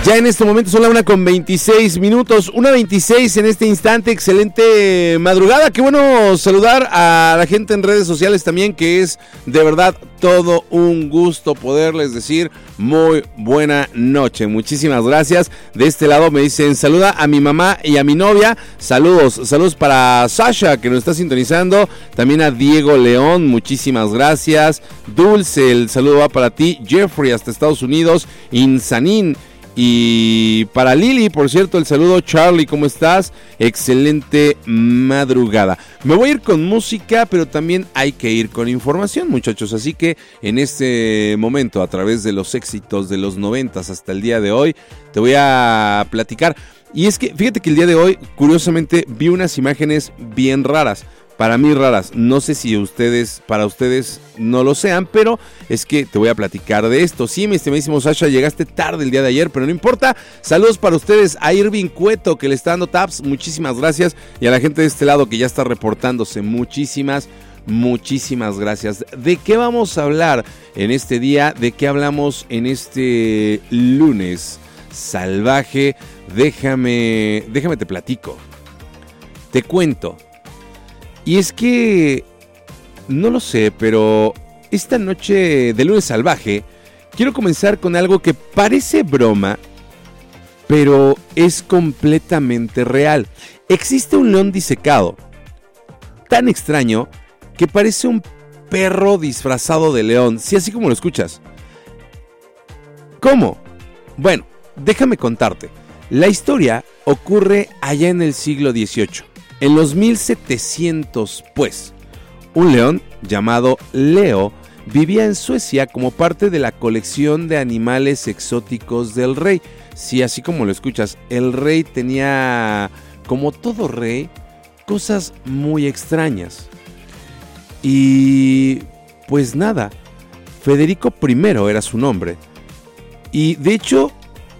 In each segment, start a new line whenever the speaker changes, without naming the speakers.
Ya en este momento son la 1:26, 1:26 en este instante, excelente madrugada. Qué bueno saludar a la gente en redes sociales también, que es de verdad todo un gusto poderles decir muy buena noche. Muchísimas gracias. De este lado me dicen saluda a mi mamá y a mi novia. Saludos para Sasha, que nos está sintonizando. También a Diego León, muchísimas gracias. Dulce, el saludo va para ti. Jeffrey hasta Estados Unidos. Insanín. Y para Lili, por cierto, el saludo. Charlie, ¿cómo estás? Excelente madrugada. Me voy a ir con música, pero también hay que ir con información, muchachos. Así que en este momento, a través de los éxitos de los 90s hasta el día de hoy, te voy a platicar. Y es que, fíjate que el día de hoy, curiosamente, vi unas imágenes bien raras. Para mí raras, no sé si para ustedes no lo sean, pero es que te voy a platicar de esto. Sí, mi estimadísimo Sasha, llegaste tarde el día de ayer, pero no importa. Saludos para ustedes, a Irving Cueto, que le está dando taps, muchísimas gracias. Y a la gente de este lado que ya está reportándose, muchísimas gracias. ¿De qué vamos a hablar en este día? ¿De qué hablamos en este lunes salvaje? Déjame te platico. Te cuento. Y es que, no lo sé, pero esta noche de lunes salvaje, quiero comenzar con algo que parece broma, pero es completamente real. Existe un león disecado, tan extraño, que parece un perro disfrazado de león, sí, así como lo escuchas. ¿Cómo? Bueno, déjame contarte. La historia ocurre allá en el siglo XVIII. En los 1700, pues, un león llamado Leo vivía en Suecia como parte de la colección de animales exóticos del rey. Sí, así como lo escuchas, el rey tenía, como todo rey, cosas muy extrañas. Y pues nada, Federico I era su nombre. Y de hecho,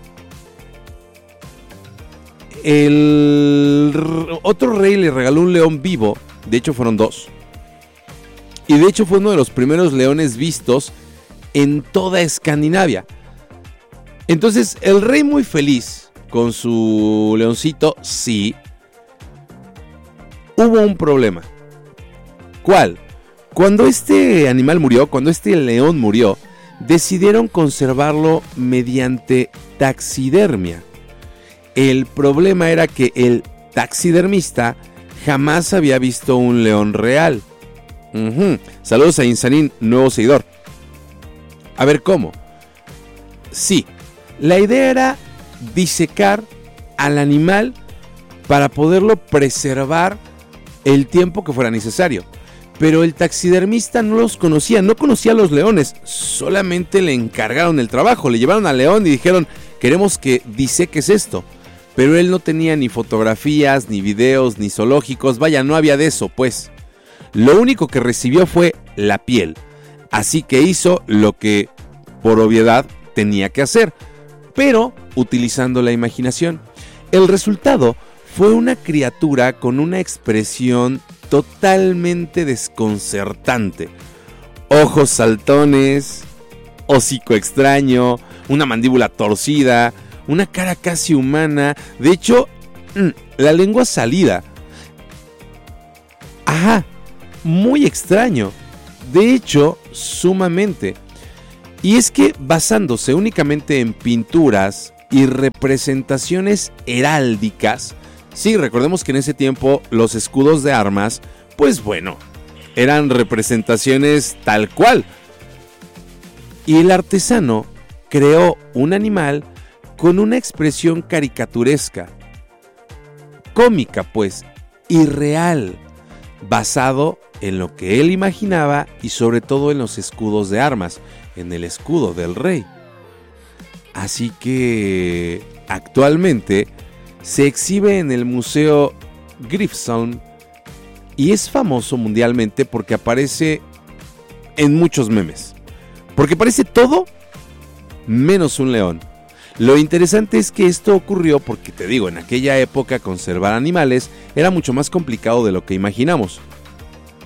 el otro rey le regaló un león vivo. De hecho fueron dos. Y de hecho fue uno de los primeros leones vistos en toda Escandinavia. Entonces el rey, muy feliz con su leoncito, sí. Hubo un problema. ¿Cuál? Cuando este animal murió, cuando este león murió, decidieron conservarlo mediante taxidermia. El problema era que el taxidermista jamás había visto un león real. Saludos a Insanín, nuevo seguidor. A ver, ¿cómo? Sí, la idea era disecar al animal para poderlo preservar el tiempo que fuera necesario. Pero el taxidermista no los conocía, no conocía a los leones, solamente le encargaron el trabajo, le llevaron al león y dijeron, queremos que diseques esto. Pero él no tenía ni fotografías, ni videos, ni zoológicos, vaya, no había de eso, pues. Lo único que recibió fue la piel, así que hizo lo que, por obviedad, tenía que hacer, pero utilizando la imaginación. El resultado fue una criatura con una expresión totalmente desconcertante. Ojos saltones, hocico extraño, una mandíbula torcida, una cara casi humana, de hecho, la lengua salida. Ajá, muy extraño, de hecho, sumamente. Y es que basándose únicamente en pinturas y representaciones heráldicas, sí, recordemos que en ese tiempo los escudos de armas, pues bueno, eran representaciones tal cual. Y el artesano creó un animal con una expresión caricaturesca, cómica pues, irreal, basado en lo que él imaginaba y sobre todo en los escudos de armas, en el escudo del rey. Así que actualmente se exhibe en el Museo Grifson y es famoso mundialmente porque aparece en muchos memes, porque parece todo menos un león. Lo interesante es que esto ocurrió porque, te digo, en aquella época conservar animales era mucho más complicado de lo que imaginamos.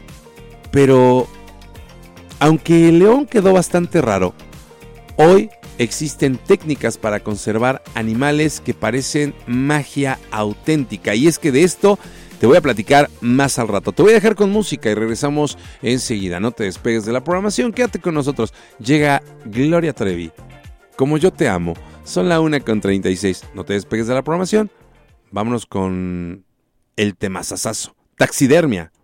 Pero, aunque el león quedó bastante raro, hoy existen técnicas para conservar animales que parecen magia auténtica. Y es que de esto te voy a platicar más al rato. Te voy a dejar con música y regresamos enseguida. No te despegues de la programación, quédate con nosotros. Llega Gloria Trevi. Como yo te amo. Son la 1:36. No te despegues de la programación. Vámonos con el temazazazo. Taxidermia.